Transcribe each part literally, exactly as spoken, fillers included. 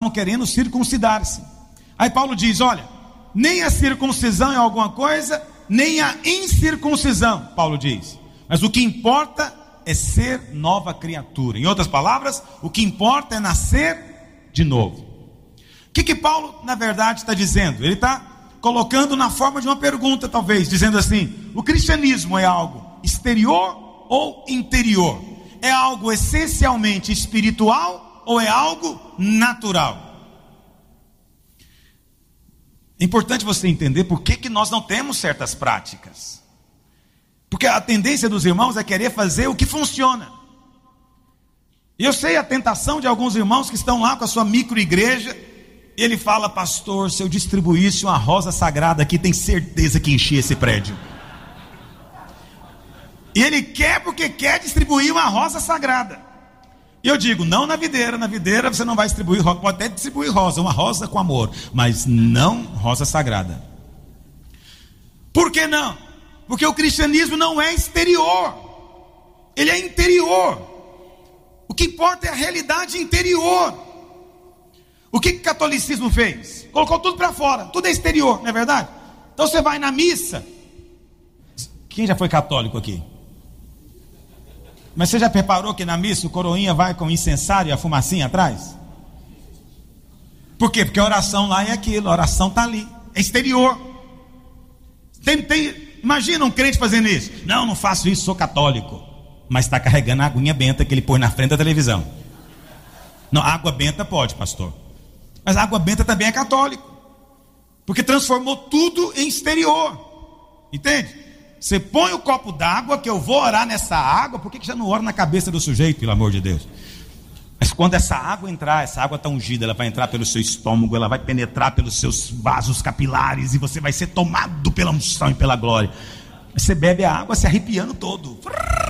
estavam querendo circuncidar-se. Aí Paulo diz: olha, nem a circuncisão é alguma coisa, nem a incircuncisão, Paulo diz, mas o que importa é ser nova criatura. Em outras palavras, o que importa é nascer de novo. O que que Paulo na verdade está dizendo? Ele está colocando na forma de uma pergunta, talvez, dizendo assim: o cristianismo é algo exterior ou interior? É algo essencialmente espiritual ou é algo natural? É importante você entender por que que nós não temos certas práticas. Porque a tendência dos irmãos é querer fazer o que funciona. E eu sei a tentação de alguns irmãos que estão lá com a sua micro-igreja. Ele fala: pastor, se eu distribuísse uma rosa sagrada aqui, tem certeza que enchia esse prédio. E ele quer porque quer distribuir uma rosa sagrada. E eu digo: não na videira. Na videira você não vai distribuir rosa. Pode até distribuir rosa, uma rosa com amor, mas não rosa sagrada. Por que não? Porque o cristianismo não é exterior, ele é interior. O que importa é a realidade interior. O que o catolicismo fez? Colocou tudo para fora, tudo é exterior, não é verdade? Então você vai na missa. Quem já foi católico aqui? Mas você já preparou que na missa o coroinha vai com o incensário e a fumacinha atrás? Por quê? Porque a oração lá é aquilo, a oração está ali, é exterior. Tem, tem, imagina um crente fazendo isso: não, não faço isso, sou católico. Mas está carregando a aguinha benta que ele põe na frente da televisão. Não, água benta pode, pastor, mas a água benta também é católico, porque transformou tudo em exterior. Entende? Você põe o copo d'água que eu vou orar nessa água. Por que que já não ora na cabeça do sujeito, pelo amor de Deus? Mas quando essa água entrar, essa água está ungida, ela vai entrar pelo seu estômago, ela vai penetrar pelos seus vasos capilares e você vai ser tomado pela unção e pela glória. Você bebe a água se arrepiando todo.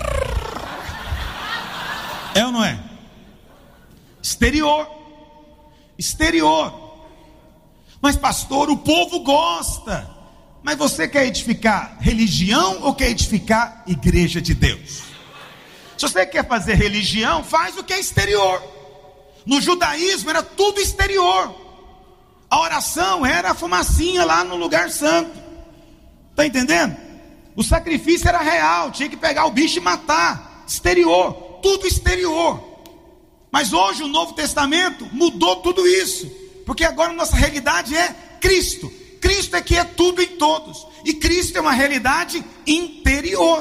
É ou não é? Exterior. Exterior. Mas pastor, o povo gosta. Mas você quer edificar religião ou quer edificar igreja de Deus? Se você quer fazer religião, faz o que é exterior. No judaísmo era tudo exterior. A oração era a fumacinha lá no lugar santo. Está entendendo? O sacrifício era real, tinha que pegar o bicho e matar. Exterior, tudo exterior. Mas hoje o Novo Testamento mudou tudo isso, porque agora a nossa realidade é Cristo. Cristo é que é tudo em todos. E Cristo é uma realidade interior.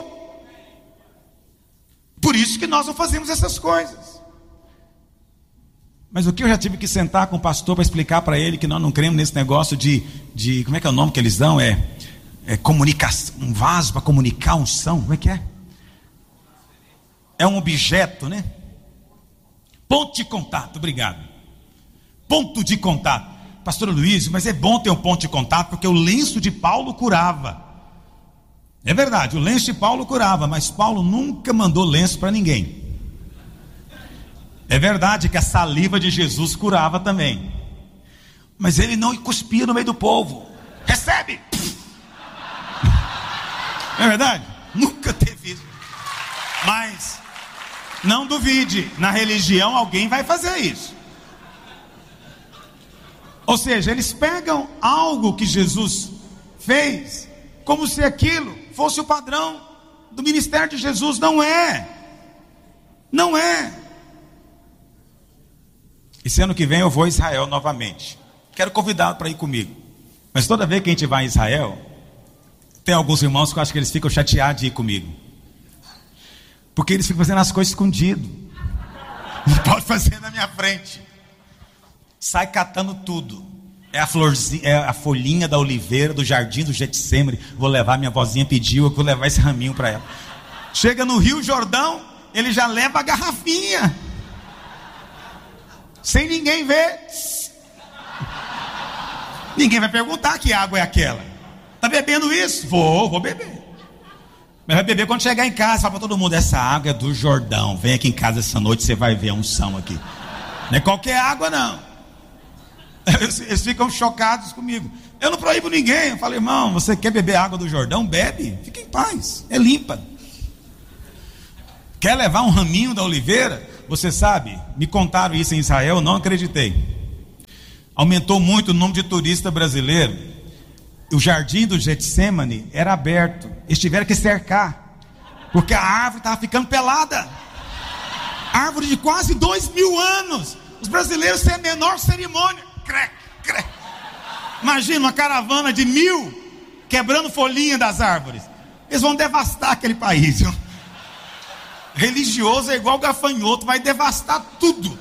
Por isso que nós não fazemos essas coisas. Mas o que eu já tive que sentar com o pastor para explicar para ele que nós não cremos nesse negócio de, de como é que é o nome que eles dão? É, é comunicação, um vaso para comunicar unção. Como é que é? É um objeto, né? Ponto de contato, obrigado. Ponto de contato. Pastor Luiz, mas é bom ter um ponto de contato, porque o lenço de Paulo curava. É verdade, o lenço de Paulo curava, mas Paulo nunca mandou lenço para ninguém. É verdade que a saliva de Jesus curava também, mas ele não cuspia no meio do povo. Recebe! É verdade? Nunca teve isso. Mas não duvide, na religião alguém vai fazer isso. Ou seja, eles pegam algo que Jesus fez como se aquilo fosse o padrão do ministério de Jesus. Não é. Não é. Esse ano que vem eu vou a Israel novamente. Quero convidá-lo para ir comigo. Mas toda vez que a gente vai a Israel, tem alguns irmãos que eu acho que eles ficam chateados de ir comigo, porque eles ficam fazendo as coisas escondido. Não pode fazer na minha frente. Sai catando tudo. É a florzinha, é a folhinha da oliveira do jardim do Getsemane. Vou levar, minha vozinha pediu, eu vou levar esse raminho para ela. Chega no Rio Jordão, ele já leva a garrafinha, sem ninguém ver. Ninguém vai perguntar que água é aquela. Está bebendo isso? Vou, vou beber. Mas vai beber quando chegar em casa. Fala para todo mundo: essa água é do Jordão. Vem aqui em casa essa noite, você vai ver a unção aqui. Não é qualquer água não. Eles ficam chocados comigo. Eu não proíbo ninguém. Eu falo: irmão, você quer beber água do Jordão? Bebe, fica em paz, é limpa. Quer levar um raminho da oliveira? Você sabe, me contaram isso em Israel, eu não acreditei. aumentou muito o número de turistas brasileiros. O jardim do Getsemane era aberto. Eles tiveram que cercar, porque a árvore estava ficando pelada. Árvore de quase dois mil anos. Os brasileiros sem a menor cerimônia. Crec, crec. Imagina uma caravana de mil quebrando folhinha das árvores. Eles vão devastar aquele país, viu? Religioso é igual gafanhoto, vai devastar tudo.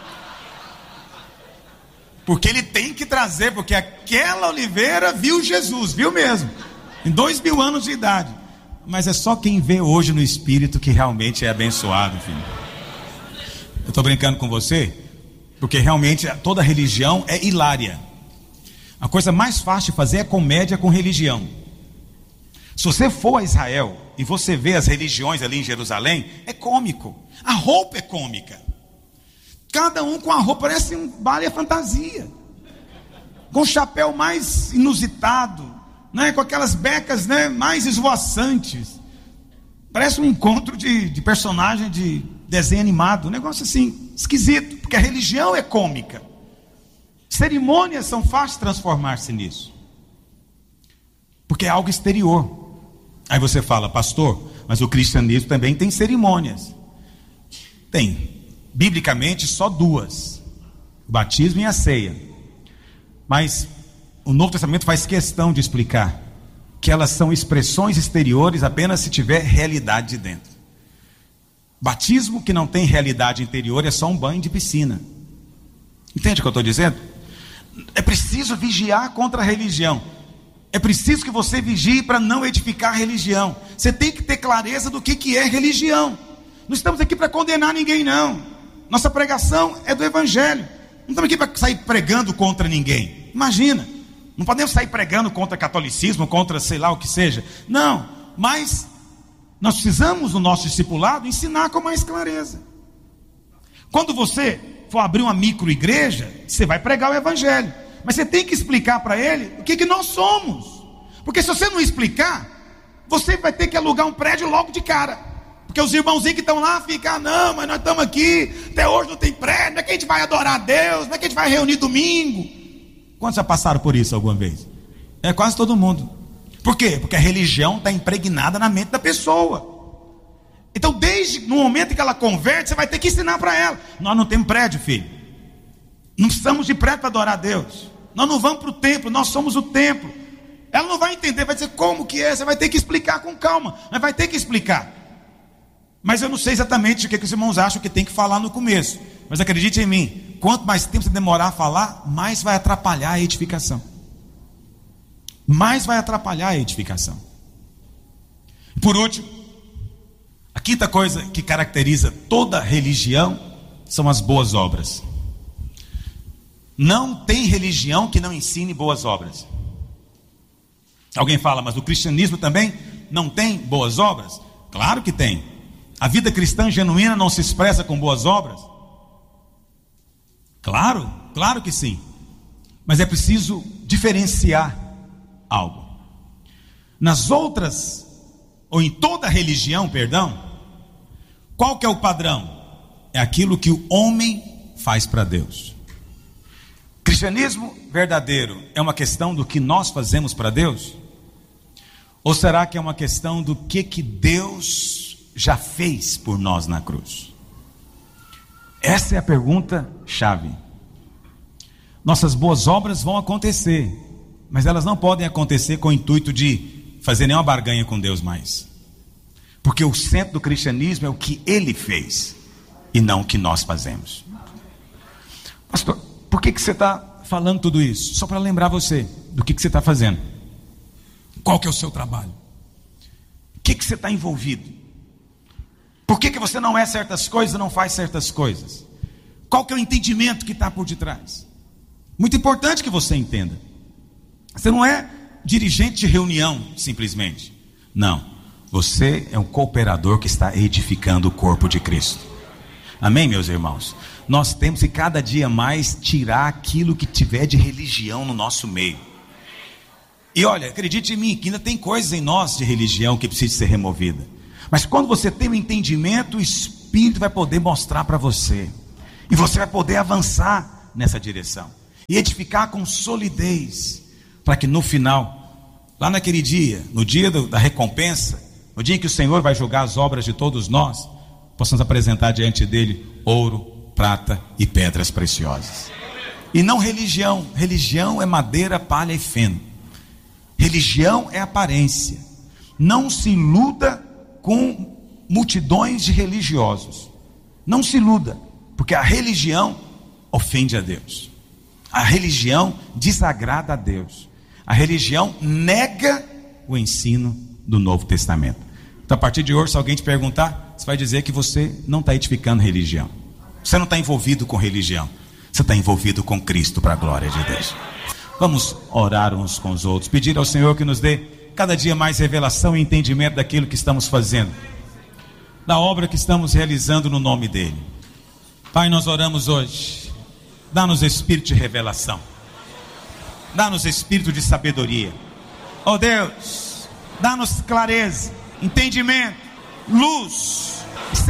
Porque ele tem que trazer, porque aquela oliveira viu Jesus, viu mesmo, em dois mil anos de idade. Mas é só quem vê hoje no Espírito que realmente é abençoado, filho. Eu estou brincando com você, porque realmente toda religião é hilária. A coisa mais fácil de fazer é comédia com religião. Se você for a Israel e você vê as religiões ali em Jerusalém, é cômico. A roupa é cômica. Cada um com a roupa, parece um baile fantasia. Com o chapéu mais inusitado, né? Com aquelas becas, né, mais esvoaçantes. Parece um encontro de, de personagem de desenho animado. Um negócio assim, esquisito. Porque a religião é cômica. Cerimônias são fáceis de transformar-se nisso. Porque é algo exterior. Aí você fala, pastor, mas o cristianismo também tem cerimônias. Tem. Biblicamente só duas: o batismo e a ceia. Mas o Novo Testamento faz questão de explicar que elas são expressões exteriores apenas se tiver realidade de dentro. Batismo que não tem realidade interior é só um banho de piscina. Entende o que eu estou dizendo? É preciso vigiar contra a religião. É preciso que você vigie para não edificar a religião. Você tem que ter clareza do que, que é religião. Não estamos aqui para condenar ninguém, não. Nossa pregação é do Evangelho. Não estamos aqui para sair pregando contra ninguém. Imagina, não podemos sair pregando contra catolicismo, contra sei lá o que seja. Não, mas nós precisamos no nosso discipulado ensinar com mais clareza. Quando você for abrir uma micro igreja, você vai pregar o Evangelho, mas você tem que explicar para ele o que, que nós somos. Porque se você não explicar, você vai ter que alugar um prédio logo de cara. Porque os irmãozinhos que estão lá ficam, ah, não, mas nós estamos aqui, até hoje não tem prédio, não é que a gente vai adorar a Deus, não é que a gente vai reunir domingo. Quantos já passaram por isso alguma vez? É quase todo mundo. Por quê? Porque a religião está impregnada na mente da pessoa. Então desde no momento em que ela converte, você vai ter que ensinar para ela. Nós não temos prédio, filho. Não precisamos de prédio para adorar a Deus. Nós não vamos para o templo, nós somos o templo. Ela não vai entender, vai dizer como que é, você vai ter que explicar com calma, mas vai ter que explicar. Mas eu não sei exatamente o que, que os irmãos acham que tem que falar no começo. Mas acredite em mim, quanto mais tempo você demorar a falar, mais vai atrapalhar a edificação. Mais vai atrapalhar a edificação. Por último, a quinta coisa que caracteriza toda religião são as boas obras. Não tem religião que não ensine boas obras. Alguém fala, mas o cristianismo também não tem boas obras? Claro que tem. A vida cristã genuína não se expressa com boas obras? Claro, claro que sim. Mas é preciso diferenciar algo. Nas outras, ou em toda religião, perdão, qual que é o padrão? É aquilo que o homem faz para Deus. Cristianismo verdadeiro é uma questão do que nós fazemos para Deus? Ou será que é uma questão do que, que Deus já fez por nós na cruz? Essa é a pergunta chave. Nossas boas obras vão acontecer, mas elas não podem acontecer com o intuito de fazer nenhuma barganha com Deus mais. Porque o centro do cristianismo é o que Ele fez e não o que nós fazemos. Pastor, por que, que você está falando tudo isso? Só para lembrar você do que, que você está fazendo. Qual que é o seu trabalho? O que, que você está envolvido? Por que, que você não é certas coisas e não faz certas coisas? Qual que é o entendimento que está por detrás? Muito importante que você entenda. Você não é dirigente de reunião, simplesmente. Não. Você é um cooperador que está edificando o corpo de Cristo. Amém, meus irmãos? Nós temos que cada dia mais tirar aquilo que tiver de religião no nosso meio. E olha, acredite em mim, que ainda tem coisas em nós de religião que precisa ser removida. Mas quando você tem o entendimento, o Espírito vai poder mostrar para você. E você vai poder avançar nessa direção. e edificar com solidez, para que no final, lá naquele dia, no dia do, da recompensa, no dia em que o Senhor vai julgar as obras de todos nós, possamos apresentar diante dele ouro, prata e pedras preciosas. E não religião. Religião é madeira, palha e feno. Religião é aparência. Não se iluda com multidões de religiosos. Não se iluda, porque a religião ofende a Deus. A religião desagrada a Deus. A religião nega o ensino do Novo Testamento. Então, a partir de hoje, se alguém te perguntar, você vai dizer que você não está edificando religião. Você não está envolvido com religião. Você está envolvido com Cristo, para a glória de Deus. Vamos orar uns com os outros, pedir ao Senhor que nos dê cada dia mais revelação e entendimento daquilo que estamos fazendo, da obra que estamos realizando no nome dEle. Pai, nós oramos hoje. Dá-nos espírito de revelação. Dá-nos espírito de sabedoria. Oh Deus, dá-nos clareza, entendimento, luz